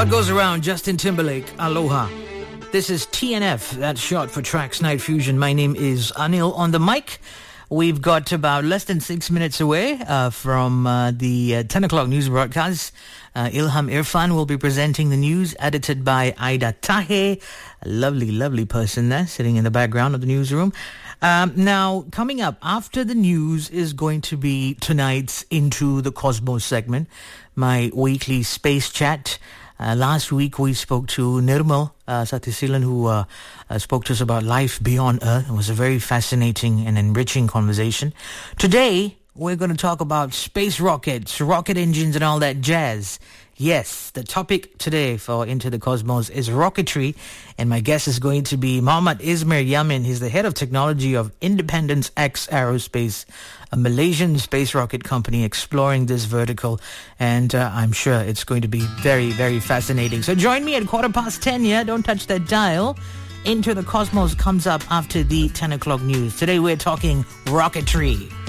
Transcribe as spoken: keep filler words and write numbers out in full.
What goes around? Justin Timberlake, Aloha. This is T N F, that's short for Tracks Night Fusion. My name is Anil on the mic. We've got about less than six minutes away uh, from uh, the uh, ten o'clock news broadcast. Uh, Ilham Irfan will be presenting the news, edited by Aida Tahe, a lovely, lovely person there sitting in the background of the newsroom. Um, now, coming up after the news is going to be tonight's Into the Cosmos segment, my weekly space chat. Uh, last week we spoke to Nirmal uh, Satyasilan, who uh, uh, spoke to us about life beyond Earth. It was a very fascinating and enriching conversation. Today we're going to talk about space rockets, rocket engines and all that jazz. Yes, the topic today for Into the Cosmos is rocketry, and my guest is going to be Muhammad Ismir Yamin. He's the head of technology of Independence X Aerospace, a Malaysian space rocket company exploring this vertical, and uh, I'm sure it's going to be very, very fascinating. So join me at quarter past ten, yeah? Don't touch that dial. Into the Cosmos comes up after the ten o'clock news. Today we're talking rocketry.